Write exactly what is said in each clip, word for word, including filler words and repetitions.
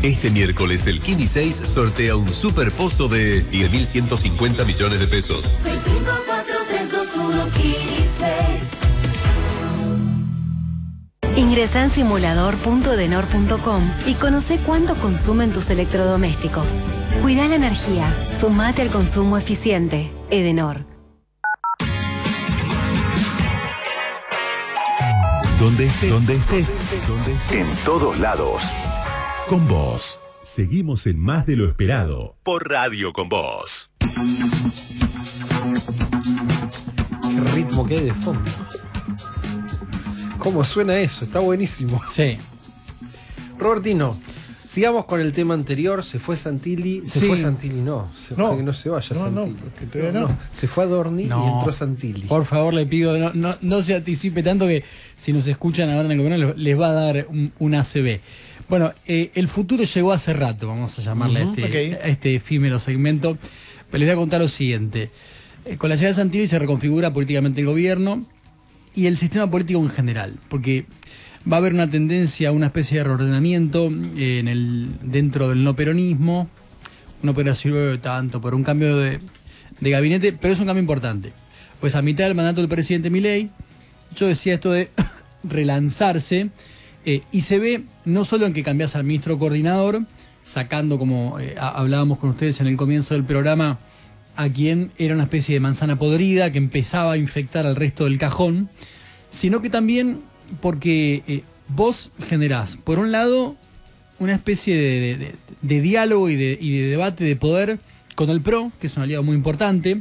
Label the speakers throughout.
Speaker 1: Este miércoles el Kini seis sortea un super pozo de diez mil ciento cincuenta millones de pesos.
Speaker 2: seis cinco cuatro tres dos uno Kini seis.
Speaker 3: Ingresa en simulador punto edenor punto com y conoce cuánto consumen tus electrodomésticos. Cuida la energía. Sumate al consumo eficiente. Edenor.
Speaker 4: Donde estés, donde estés, donde estés, en todos lados. Con vos. Seguimos en Más de lo Esperado. Por Radio Con Vos.
Speaker 5: Qué ritmo que hay de fondo. ¿Cómo suena eso? Está buenísimo.
Speaker 6: Sí.
Speaker 5: Robertino, sigamos con el tema anterior. Se fue Santilli. Se
Speaker 6: Sí.
Speaker 5: fue Santilli, no. Se
Speaker 7: No.
Speaker 5: fue, que no se vaya
Speaker 7: No,
Speaker 5: Santilli.
Speaker 7: no, porque todavía no.
Speaker 5: Se fue Adorni
Speaker 6: No.
Speaker 5: y entró Santilli.
Speaker 6: Por favor, le pido, no, no, no se anticipe tanto que si nos escuchan ahora en el gobierno les, les va a dar un, un A C B. Bueno, eh, el futuro llegó hace rato, vamos a llamarle
Speaker 5: Ujú,
Speaker 6: a, este,
Speaker 7: ok.
Speaker 6: a este efímero segmento. Pero les voy a contar lo siguiente. Eh, con la llegada de Santilli se reconfigura políticamente el gobierno y el sistema político en general, porque va a haber una tendencia a una especie de reordenamiento eh, en el, dentro del no peronismo. No podrá servir tanto por un cambio de, de gabinete, pero es un cambio importante. Pues a mitad del mandato del presidente Milei, yo decía esto de relanzarse, eh, y se ve no solo en que cambias al ministro coordinador, sacando, como eh, hablábamos con ustedes en el comienzo del programa, a quien era una especie de manzana podrida que empezaba a infectar al resto del cajón, sino que también porque eh, vos generás, por un lado, una especie de, de, de, de diálogo y de, y de debate de poder con el P R O, que es un aliado muy importante,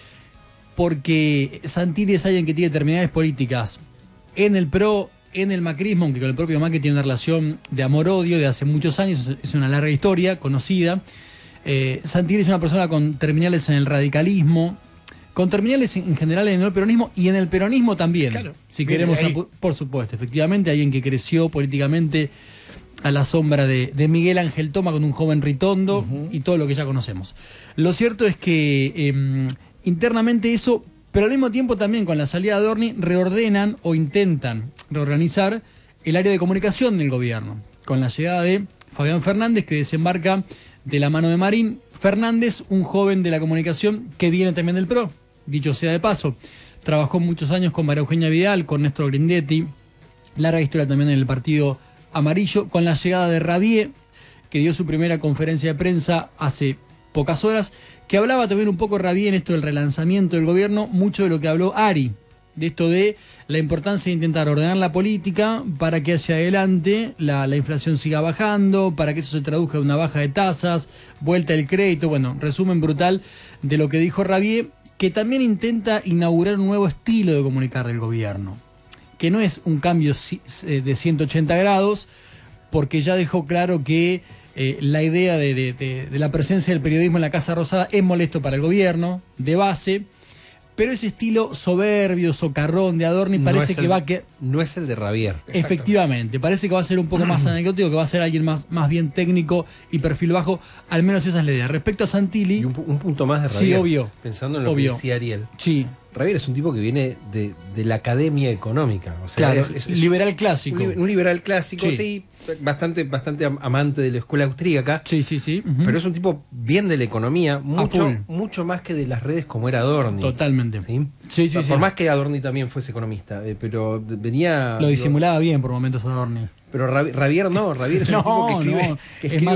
Speaker 6: porque Santilli es alguien que tiene determinadas políticas en el P R O, en el macrismo, aunque con el propio Macri tiene una relación de amor-odio de hace muchos años, es una larga historia, conocida. Eh, Santilli es una persona con terminales en el radicalismo, con terminales en general en el peronismo y en el peronismo también.
Speaker 7: Claro.
Speaker 6: Si
Speaker 7: Viene
Speaker 6: queremos,
Speaker 7: de ahí.
Speaker 6: apu- por supuesto, efectivamente, alguien que creció políticamente a la sombra de, de Miguel Ángel Toma con un joven Ritondo uh-huh. y todo lo que ya conocemos. Lo cierto es que eh, internamente eso, pero al mismo tiempo también con la salida de Adorni, reordenan o intentan reorganizar el área de comunicación del gobierno, con la llegada de Fabián Fernández, que desembarca de la mano de Marín Fernández, un joven de la comunicación que viene también del P R O, dicho sea de paso. Trabajó muchos años con María Eugenia Vidal, con Néstor Grindetti, larga historia también en el Partido Amarillo, con la llegada de Rabier, que dio su primera conferencia de prensa hace pocas horas, que hablaba también un poco Rabier en esto del relanzamiento del gobierno, mucho de lo que habló Ari, de esto de la importancia de intentar ordenar la política para que hacia adelante la, la inflación siga bajando, para que eso se traduzca en una baja de tasas, vuelta del crédito, bueno, resumen brutal de lo que dijo Rabier, que también intenta inaugurar un nuevo estilo de comunicar del gobierno, que no es un cambio de ciento ochenta grados, porque ya dejó claro que eh, la idea de, de, de, de la presencia del periodismo en la Casa Rosada es molesto para el gobierno, de base. Pero ese estilo soberbio, socarrón de Adorni
Speaker 5: No
Speaker 6: parece
Speaker 5: es
Speaker 6: que
Speaker 5: el-
Speaker 6: va a que
Speaker 5: No es el de Rabier.
Speaker 6: efectivamente, parece que va a ser un poco más anecdótico, que va a ser alguien más, más bien técnico y perfil bajo, al menos esa es la idea. Respecto a Santilli,
Speaker 5: Y un, pu- un punto más de
Speaker 6: Sí,
Speaker 5: Rabier.
Speaker 6: obvio.
Speaker 5: Pensando en lo
Speaker 6: Obvio.
Speaker 5: que decía Ariel.
Speaker 6: sí,
Speaker 5: Rabier es un tipo que viene de, de la academia económica. O sea,
Speaker 6: claro,
Speaker 5: es, es- es
Speaker 6: liberal clásico.
Speaker 5: un, li- un liberal clásico,
Speaker 6: Sí.
Speaker 5: sí, bastante, bastante am- amante de la escuela austríaca.
Speaker 6: Sí, sí, sí. ujú.
Speaker 5: Pero es un tipo bien de la economía, mucho,
Speaker 6: full.
Speaker 5: mucho más que de las redes como era Adorni.
Speaker 6: Totalmente.
Speaker 5: ¿Sí?
Speaker 6: Sí, sí,
Speaker 5: Por
Speaker 6: sí.
Speaker 5: más que Adorni también fuese economista, eh, pero de- venía.
Speaker 6: Lo disimulaba bien por momentos Adorni.
Speaker 5: Pero Rabi- Rabier no, Rabier es un
Speaker 6: No,
Speaker 5: tipo que escribe,
Speaker 6: no,
Speaker 5: que
Speaker 6: es
Speaker 5: escribe
Speaker 6: más